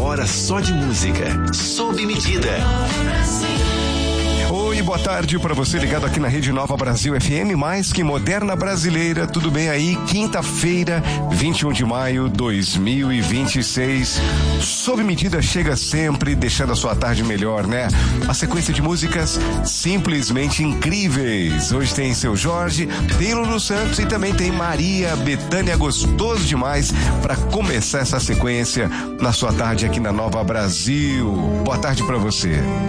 hora só de música, sob medida. Oi, boa tarde para você ligado aqui na Rede Nova Brasil FM, mais que moderna brasileira. Tudo bem aí? Quinta-feira, 21 de maio de 2026. Sob medida chega sempre, deixando a sua tarde melhor, né? A sequência de músicas simplesmente incríveis. Hoje tem Seu Jorge, tem Lulu Santos e também tem Maria Bethânia, gostoso demais para começar essa sequência na sua tarde aqui na Nova Brasil. Boa tarde para você.